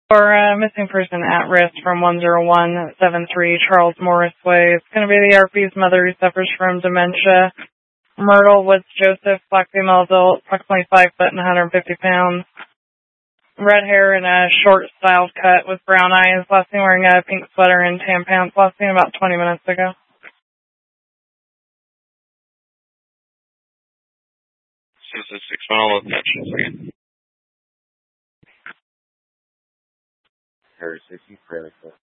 For a missing person at risk from 10173 Charles Morris Way, it's going to be the RP's mother who suffers from dementia. Myrtle Woods Joseph, black female adult, approximately 5 foot and 150 pounds. Red hair and a short styled cut with brown eyes. Last seen wearing a pink sweater and tan pants. Last seen about 20 minutes ago. This is 6 mile of mentions again. Harry 60, fairly close.